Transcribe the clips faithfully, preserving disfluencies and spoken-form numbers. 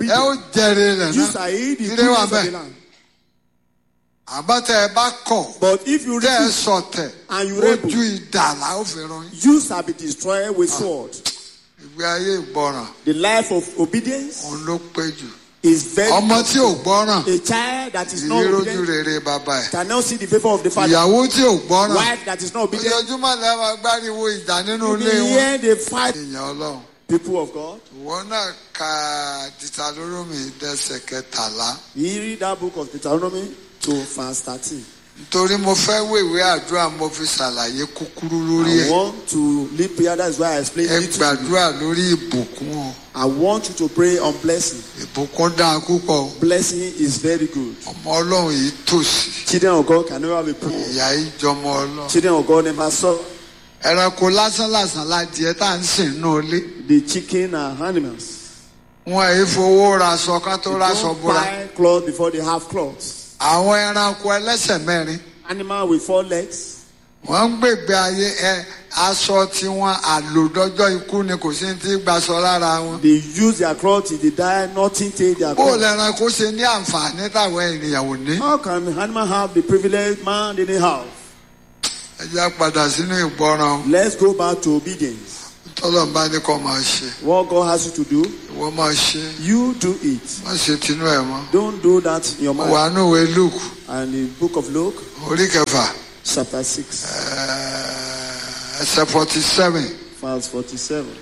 obedient, you shall eat the goodness of the land. But if you refuse and you rebel, you shall be destroyed with sword. The life of obedience is very important. A child that is not obedient cannot see the favor of the father. Wife that is not obedient, you will hear the fight. People of God, you read that book of Deuteronomy to verse thirteen. I want to lead prayer. That's why I explained it to you. I want you to pray on blessing. Blessing is very good. Children of God can never have a poor. Children of God never saw. The chicken are animals. They don't buy clothes before they have clothes. Animal with four legs. They use their clothes, they die, nothing take their clothes. How can an animal have the privilege man didn't have? Let's go back to obedience. What God has you to do, you do it. Don't do that in your mind. And the book of Luke, chapter six, uh, forty-seven. Verse forty-seven.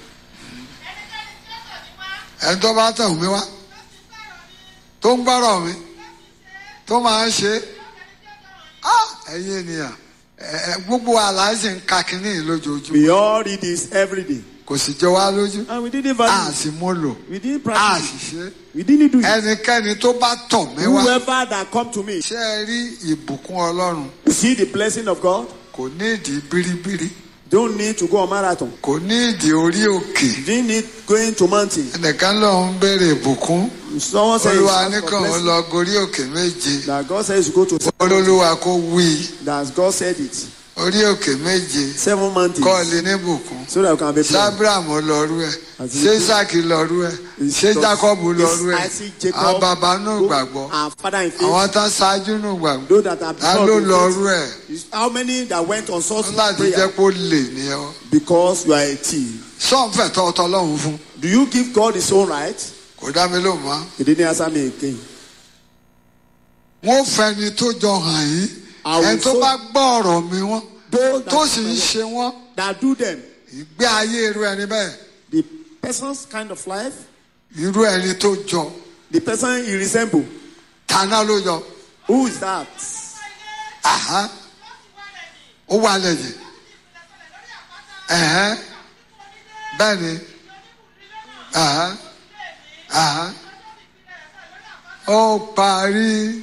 And tó bá tàn mí wá, tó ń gbọ́rọ̀ mi, tó máa ń ṣe, ah, ẹ̀yin ènìyàn, gbogbo àlàáṣì ń ka kínní lójoojúmọ́. We all read this every day. Kò sì jọ wá lójú. And we didn't value. A sì mú lò. We didn't A practice. sì ṣe. We didn't do it. Ẹnikẹ́ni tó bá tọ̀ mí wá. Whoever that come to me. Ṣé ẹ rí ìbùkún Ọlọ́run? See the blessing of God. Kò ní ìdí bíríbírí. Don't need to go on marathon. Kò ní ìdí orí òkè. Didn't need going to mountain. Ẹnìkan ló ń béèrè ìbùkún. Someone says Olúwa ní kàn ó lọ gorí òkè méje. that God says you go to seven. Olúwa kó wí. That God said it. Orí òkè méje. Seven mountains. Kọ́ọ̀lì ní ìbùkún. So that we can be blessed. Sábìràmù lọ́rú ẹ̀. Ṣé Ísákì lọ́rú ẹ̀. Ṣé Jákọ́bù lọ́rú ẹ̀. Àwọn bàbá nù gbàgbọ́. Àwọn tán ṣáájú nù gbàgbọ́. Ta ló lọ́rú ẹ̀. How many that went on such prayer? Láti jẹ́ kó lè ní ọ. Because you are a thief. Sọ́ọ̀fẹ̀ tọ́ ọtọ lọ́hùn fún. Do you give God his own right? Kò dá mi lóhùn mọ́. He didn't answer me again. Wọ́n fẹ́ni tó jọ hàn yín. Ẹni tó bá gbọ́ ọ̀rọ̀ mi wọ́n. Tó sì ń ṣe wọ́n. That do them. Ìgbé ayé irú ẹni bẹ́ẹ̀. The person's kind of life. Irú ẹni tó jọ. The person he resemble. Tàná ló jọ. Who is that? Aha. Ó wà lẹ́yìn. Ẹ̀hẹ́n. Bẹ́ẹ̀ni. Aha. Aha. Ó parí.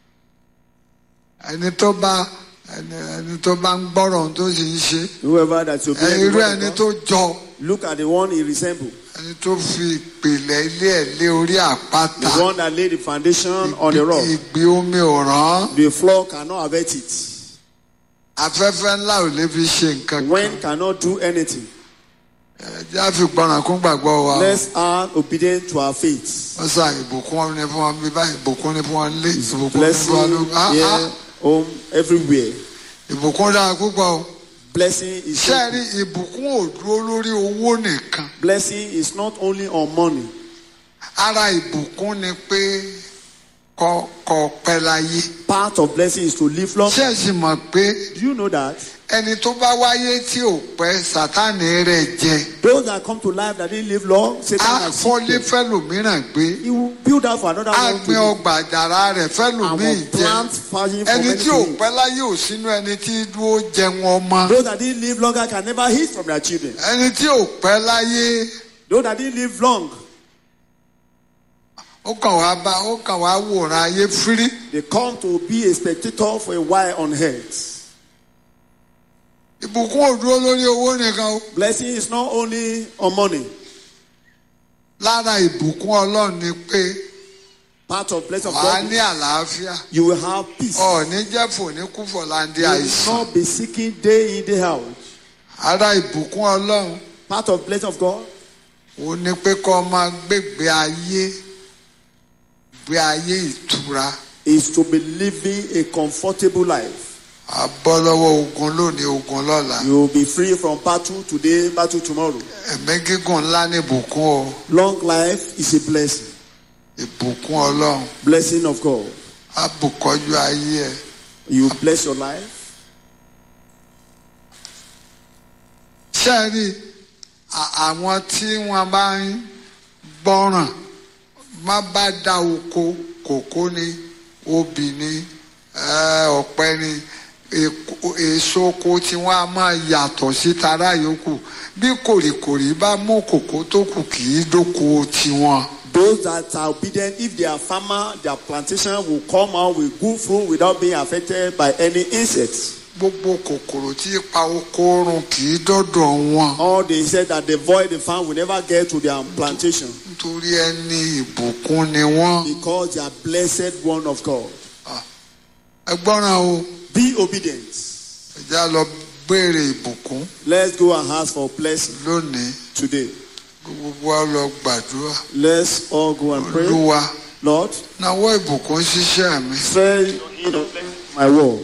Ẹni tó bá ẹni tó bá ń gbọ́rọ̀ tó sì ń ṣe. Whoever that's obedient. Irú ẹni tó jọ. Look at the one he resemble. Ẹni tó fi ìpìlẹ̀ ilé ẹ̀ lé orí àpáta. The one that laid the foundation on the rock. Ìgbì omi ò rán. The floor cannot avert it. Afẹ́fẹ́ ńlá ò lè fi ṣe nǹkan kan. Wind cannot do anything. Ẹ jẹ́ àfi gbọ́ràn kún gbàgbọ́ wa. Let's are obedient to our faith. Wọ́n sá ìbùkún ní fún wọn bí báyìí ìbùkún ní fún wọn lé ìbùkún ní fún wọn Blessing here, home, everywhere. Ìbùkún dára púpọ̀ o. Blessing is. Ṣẹ́ẹ̀rí ìbùkún ò dúró lórí owó nìkan. Blessing is not only on money. Ara ìbùkún ni pé kọ kọ pẹ́ láyé. Part of blessing is to live long. Ṣé ẹ sì mọ̀ pé. Do you know that? Ẹni tó bá wáyé tí ò pẹ́ Sátánì rẹ̀ jẹ. Those that come to life that didn't live long, Satan has seized them. A fọ́lé fẹ́lòmíràn gbé. He will build out for another one. A gbin ọgbà àjàrà rẹ̀ fẹ́lòmíì jẹ. Ẹni tí ò pẹ́ láyé ò sínú ẹni tí dúró jẹun ọmọ. Those that didn't live longer can never eat from their children. Ẹni tí ò pẹ́ láyé. Those that didn't live long. Ó kàn wá bá ó kàn wá wòran ayé fírí. They come to be a spectator for a while on earth. Ìbùkún ò dúró lórí owó nìkan o. Blessing is not only on money. Lára ìbùkún Ọlọ́run ni pé. Part of blessing of God. Wàá ní àlàáfíà. You will have peace. Ọ̀ ní jẹ́ fòní kú fọ̀láńdí àìsàn. You will not be seeking day in day out. Ara ìbùkún Ọlọ́run. Part of blessing of God. Ó ní pé kó máa gbégbé ayé ìgbé ayé ìtura. Is to be living a comfortable life. A bọ́ lọ́wọ́ ogun lónìí, ogun lọ́la. You will be free from battle today, battle tomorrow. Ẹ̀mí gígùn ńlá ní ìbùkún o. Long life is a blessing. Ìbùkún Ọlọ́run. Blessing of God. A bùkọ́jú ayé ẹ. You bless your life. Ṣé ẹ rí àwọn tí wọ́n bá ń gbọ́ràn má bá dá oko kòkó ni obì ni ọ̀pẹ ni èso oko tí wọ́n á máa yàtọ̀ sí tara yòókù bí kòrìkòrì bá mú kòkó tó kù kì í dóko tiwọn. Those that are obedient, if they are farmer, their plantation will come out with good fruit without being affected by any insects. Gbogbo kòkòrò tí pa oko run kì í dọ́dọ̀ wọn. All they said that the void the farm will never get to their plantation. Nítorí ẹni ìbùkún ni wọ́n. Because they are blessed one of God. Ẹ gbọ́ràn o. Be obedient. Ẹ já lọ béèrè ìbùkún. Let's go and ask for blessing. Lónìí. Today. Gbogbo wa lọ gbàdúrà. Let's all go and pray. Olúwa. Lord. Nawọ́ ìbùkún ṣiṣẹ́ mi. Say my work.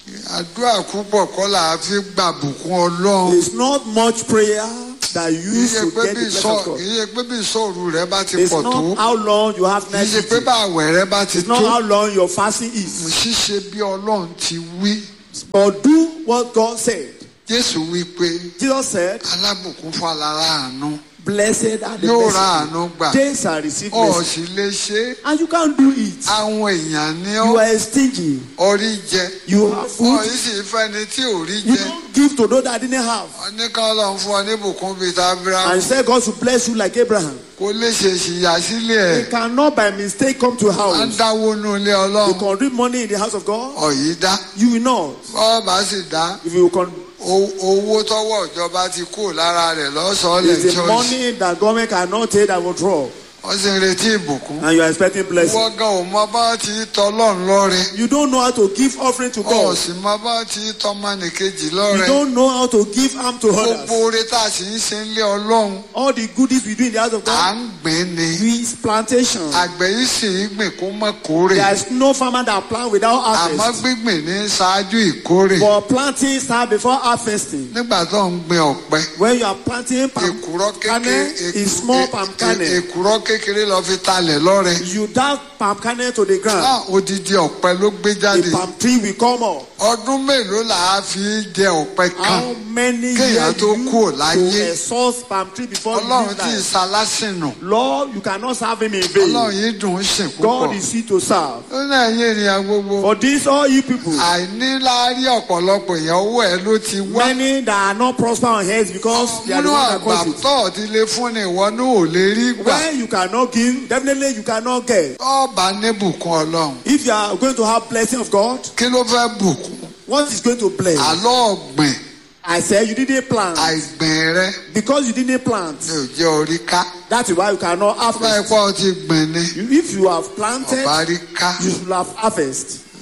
Àdúrà púpọ̀ kọ́ là á fi gbà bùkún Ọlọ́run. It's not much prayer that you use to get the blessing of God. Iye pé bí ìṣòro rẹ bá ti It's pọ̀ tó. not how long you have night Iye pé bá àwẹ̀ rẹ bá ti tó. It's not how long your fasting is. Ṣíṣe bí Ọlọ́run ti wí. But do what God said. Jésù wí pé. Jesus said. Alábùkún fún alára àánú. Blessed are the yóò ra àánú gbà. They shall receive Ó blessing. sì lè ṣe. And you can't do it. Àwọn èèyàn ní ọ́. You are stingy. Orí jẹ. You have food. Ó yìí sì fẹ́ni tí ò rí You jẹ. don't give to those that didn't have. Oníkan Ọlọ́run fún ọ ní ìbùkún bíi ti Abraham. And said God should bless you like Abraham. Kò lè ṣe ìṣìyà sílẹ̀ ẹ̀. He cannot by mistake come to a house. Wọ́n ń dáwó nù ilé Ọlọ́run. You can read money in the house of God. Ọ̀yí dá. You will not. Bọ́ọ̀ bá sì dá. If you can. Owó tọ́wọ́ ìjọba ti kú lára rẹ̀ lọ́sọ̀ọ́ lè It's the money that government cannot take that will draw. Wọ́n sì ń retí ìbùkún. And you are expecting blessing. Wọ́n gan ò mọ bá ti tọ́ Ọlọ́run lọ́rẹ. You don't know how to give offering to Ó God. sì mọ bá ti tọ́ ọmọnìkejì You lọ́rẹ. don't know how to give harm to others. Gbogbo oore tá a sì ń ṣe ń lé Ọlọ́run. All the goodies we do in the house of À God. ń gbìn ni. Is plantation. Àgbẹ̀ yìí sì ń gbìn kó mọ́ kórè. There is no farmer that plant without Àmọ́ harvest. gbígbìn ní ṣáájú ìkórè. But planting start before harvesting. Nígbà tó ń gbin ọ̀pẹ. When you are planting palm Èkùrọ́ kernel, kékeré. is small palm kernel. Èkùrọ́ kékeré lọ fi talẹ̀ lọ́rẹ. You dash palm kernel to the ground. Náà odidi ọ̀pẹ ló gbé jáde. The palm tree will come up. Ọdún mélòó là á fi jẹ ọ̀pẹ kan? How many Kéèyàn years tó you kúrò láyé. to exhaust palm tree before you Ọlọ́run leave tí life? ìsàlásìnù. Lord, you cannot serve him in vain. Ọlọ́run yìí dùn ún sìn God púpọ̀. is here to serve. Ó ní ẹ̀yin ènìyàn gbogbo. For this, all you people, Àìníláárí ọ̀pọ̀lọpọ̀ èèyàn owó ẹ̀ ló ti wá. many that are not prosper on heads because they are the Múnú ones that cause it. àgbàtọ́ ti lè fún ni ìwọ ní ò lè rí gbà. When you cannot give, definitely you cannot get. Ọba ní bùkún Ọlọ́run. If you are going to have blessing of God, Kí ló fẹ́ bùkún? what is going to bless? Àlọ́ ọ̀gbìn I said you didn't plant. àìgbìn rẹ Because you didn't plant. ni ò jẹ́ orí ká. That is why you cannot Bá harvest. ipá ti gbìn ni You- If you have planted, ọba rí ká. you should have harvest.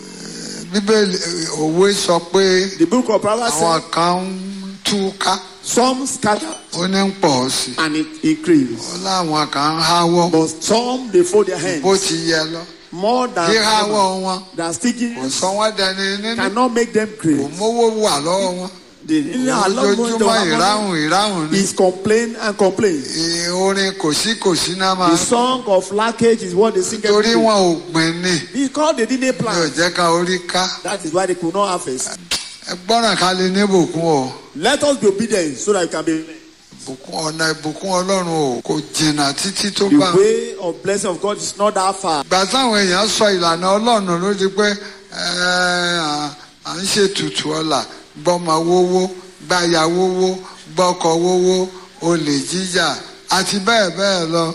Bíbélì òwe sọ pé The book of Proverbs àwọn says, kan ń tú ká. some scatter Ó ní ń pọ̀ sí. and it increase. Ó láwọn kan ń háwọ́ But some, they fold their hands. bó ti yẹ lọ. More than Híháwọ́ wọn than sticking kò sọ wọ́n dẹni nínú. cannot make them Kò great. mówó wà lọ́wọ́ wọn. The Ojoojúmọ́ ìráhùn ìráhùn ni. is complain and complain. Ì- Orin kòsíkòsí náà máa The ń song of lackage is what they sing every torí day. wọn ò gbìn ni. Because they didn't Mi ò plant. jẹ́ ká orí ká. That is why they could not harvest. Ẹ gbọ́ràn ká lè ní ìbùkún o. Let us be obedient so that we can be. Ìbùkún ọ̀nà ìbùkún Ọlọ́run o kò jìnnà títí tó The bá. way of blessing of God is not that far. Ìgbà táwọn èèyàn sọ ìlànà Ọlọ́run ló di pé ẹ, à à ń ṣètùtù ọlà gbọ́mọ wówó gbáya wówó gbọ́kọ wówó olè jíjà àti bẹ́ẹ̀ bẹ́ẹ̀ lọ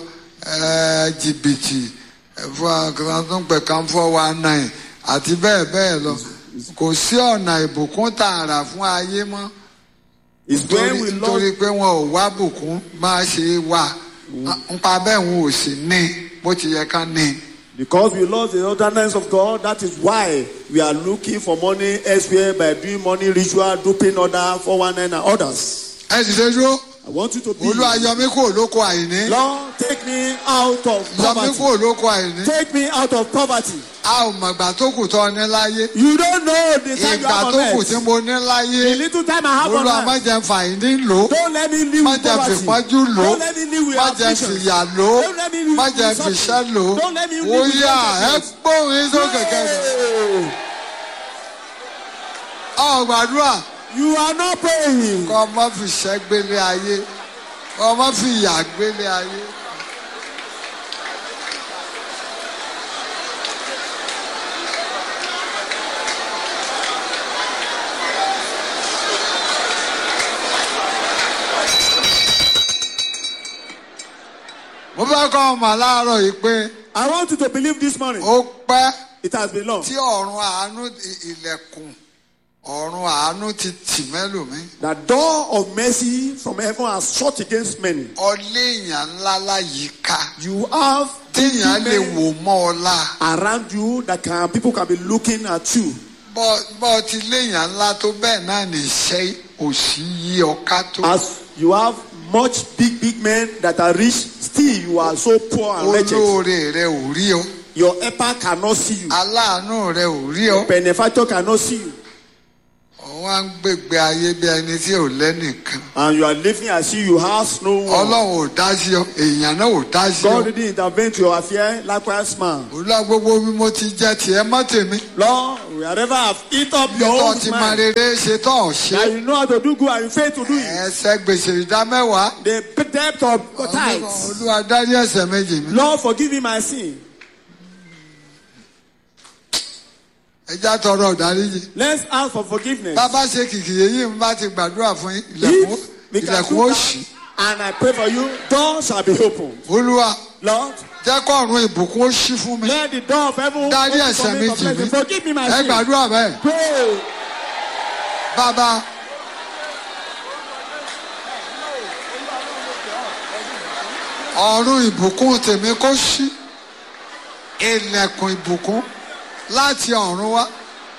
ẹ, jìbìtì ẹ, fún àwọn tó ń pè kan four one nine àti bẹ́ẹ̀ bẹ́ẹ̀ lọ kò sí ọ̀nà ìbùkún tààrà fún ayé mọ́. It's when we Nítorí love. pé wọn ò wá bùkún máa ṣe wà nípa bẹ́ẹ̀ wọn ò sì ní bó ti yẹ ká ní. Because we love the ordinance of God, that is why we are looking for money elsewhere by doing money ritual, duping other four one nine and others. Ẹ dìde dúró. want you to be. Olúwa yọ mí kúrò lóko àìní. Lord, take me out of Yọ mí poverty. kúrò lóko àìní. Take me out of poverty. A ò mọ̀ ìgbà tó kù tó ní láyé. You don't know the time you Ìgbà have tó on kù earth. tí mo ní láyé. The little time I have on Olúwa má earth. jẹ́ fàìní lò. Don't let me live Má with jẹ́ poverty. fìpọ́njú lò. Don't let me live with Má jẹ́ affliction. fìyà lò. Don't let me live Má with jẹ́ suffering. fìṣẹ́ lò. Don't let me live Ó with yá ẹ suffering. gbóhùn sókè kẹ́kẹ́. Hey. Ọ̀ gbàdúrà. You are not praying. Kọ́ ọmọ fìṣẹ́ gbélé ayé. Kọ́ ọmọ fìyà gbélé ayé. Mo fẹ́ kọ́ ọmọ láàárọ̀ yìí pé. I want you to believe this morning. Ó pẹ́. It has been long. Tí ọ̀run àánú ilẹ̀kùn ọ̀run àánú ti tì mẹ́lòmí. The door of mercy from heaven has shut against many. Ọlé èèyàn ńlá láyìíká. You have Téèyàn lè wò mọ́ ọ la. around you that can people can be looking at you. Bọ́ bọ́ ti léèyàn ńlá tó bẹ́ẹ̀ náà ní iṣẹ́ òṣì yí ọká tó. As you have much big big men that are rich, still you are so poor and wretched. Olóore rẹ ò rí ọ. Your helper cannot see you. Aláàánú rẹ ò rí Your ọ. benefactor cannot see you. Wọ́n á ń gbègbè ayé bí ẹni tí ò lẹ́nìkan. And you are living as if you have no one. Ọlọ́run ò dá sí ọ, èèyàn náà ò dá sí God ọ. didn't intervene to your affair, likewise man. Olúwa gbogbo bí mo ti jẹ tiẹ̀ mọ́ tèmi. Lord, wherever I've eat up your Tó own ti máa mind, rere ṣe tó ọ̀ ṣe. that you know how to do good and you fail to do it. Ẹsẹ̀ gbèsè ìdá mẹ́wàá. The debt of tithes. Olúwa dárí ẹ̀ṣẹ̀ méjì mi. Lord, forgive me my sin. Ẹ já tọrọ ìdáríjì. Let's ask for forgiveness. Bàbá ṣe kìkì èyí ń bá ti gbàdúrà fún yín. Ilẹ̀kùn If we can ilẹ̀kùn do ó that, ṣí. and I pray for you, doors shall be opened. Olúwa Lord, jẹ́ kó ọ̀run ìbùkún ó ṣí fún mi. let the door of heaven Dárí open ẹ̀ṣẹ̀ for me méjì for blessing. mi. Forgive me my Ẹ sin. gbàdúrà bẹ́ẹ̀. Pray. Bàbá. Ọ̀run ìbùkún tèmi kó ṣí. Ilẹ̀kùn ìbùkún láti ọ̀run wá.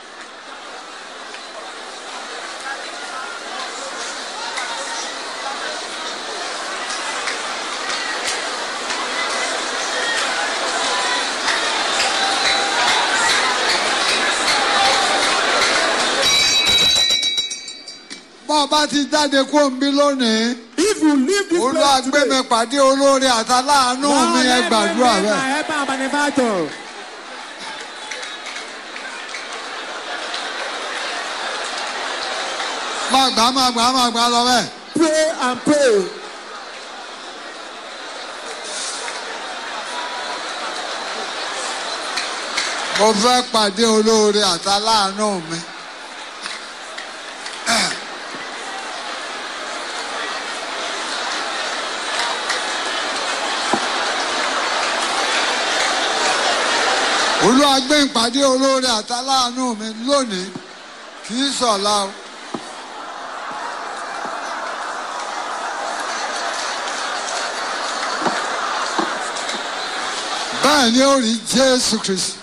Bọ́ ọba ti jáde kó ń bí lónìí. If you leave this Olúwa place gbé mi today, pàdé olóore àtàláàánú mi ẹ gbàdúrà my bẹ́ẹ̀. helper and benefactor. Máa gbà máa gbà máa gbà lọ bẹ́ẹ̀. Pray and pray. Mo fẹ́ pàdé olóore àtàláàánú mi. Olúwa gbé ìpàdé olóore àtàláàánú mi lónìí kì í ṣọ̀la o. Bẹ́ẹ̀ ni ó rí Jésù Kristi.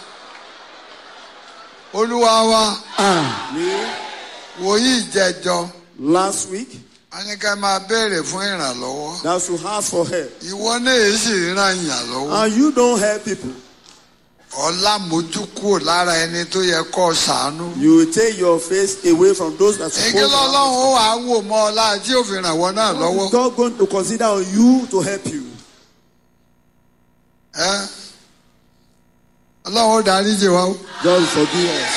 Olúwa wa Amen. wòye ìjẹjọ. Last week, A ní ká máa béèrè fún ìrànlọ́wọ́. that you ask for help. Ìwọ náà èyí sì ràn yàn lọ́wọ́. And you don't help people. Ọlá mojú kúrò lára ẹni tó yẹ kó ṣàánú. You will take your face away from those that Igi suppose lọ́lọ́run ó wàá wò mọ́ ọlá tí ó fi ràn wọ́n náà lọ́wọ́. God going to consider on you to help you. Ẹ́ Ọlọ́run ó dárí jì wá o. God forgive us.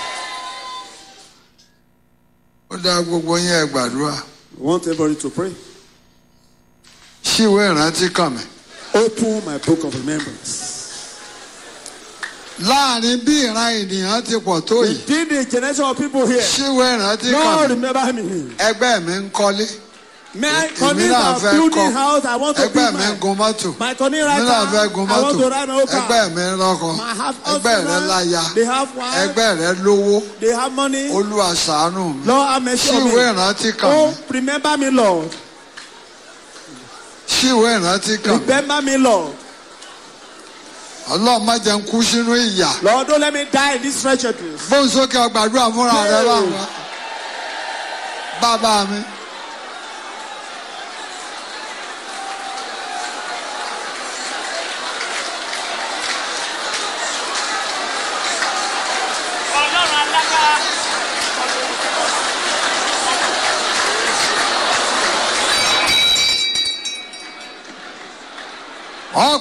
Ó dá gbogbo yín ẹ gbàdúrà. I want everybody to pray. Ṣíwé ìrántí kàn mí. Open my book of remembrance. Láàrin bí ìran ènìyàn ti pọ̀ tó yìí. Within the generation of people here, Ṣíwé ìrántí kàn God mí. remember me. Ẹgbẹ́ mi ń kọ́lé. May I Èmi continue náà to fẹ́ building kọ́. house? I want to Ẹgbẹ́ build mi ń my, gun mọ́tò. my Tony Èmi right náà fẹ́ gun I want mọ́tò. to ride my own car. Ẹgbẹ́ mi ń rọ́kọ. My have Ẹgbẹ́ rẹ láya. husband, they have wife, Ẹgbẹ́ rẹ lówó. they have money. Olúwa ṣàánú mi. Lord, have mercy on Ṣíwé me. ìrántí kàn mí. Oh, remember me, Lord. Ṣíwé ìrántí kàn mí. Remember me, Lord. Ọlọ́run má jẹ́ ń kú sínú ìyà. Lord, don't let me die in this wretchedness. Bóun sókè ọgbàdúrà fúnra rẹ báwọn. Bàbá mi.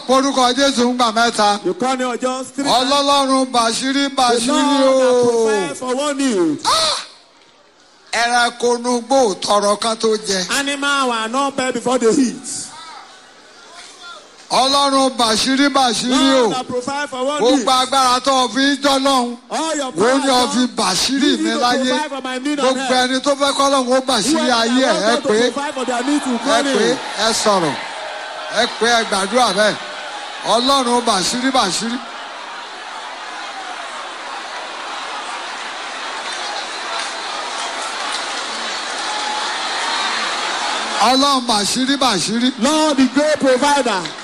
porúkọ Jésù ń gbà mẹ́ta. You call me just three. Ọlọ́run Bàṣírí Bàṣírí o. The Lord that provide for one need. Ẹranko nugbó tọrọ kan tó jẹ. Animal were not bad before they eat. Ọlọ́run Bàṣírí Bàṣírí o. Lord that provide for one need. Gbogbo agbára tó fi ń jọ́lọ́hún. All your Wọ́n ní ó fi Bàṣírí mi láyé. Gbogbo ẹni tó fẹ́ kọ́lọ́hún ó Bàṣírí ayé ẹ̀ ẹ pé ẹ pé ẹ sọ̀rọ̀ ẹ pé ẹ gbàdúrà bẹ́ẹ̀. Ọlọ́run Bàṣírí Bàṣírí. Ọlọ́run Bàṣírí Bàṣírí. Lord the great provider.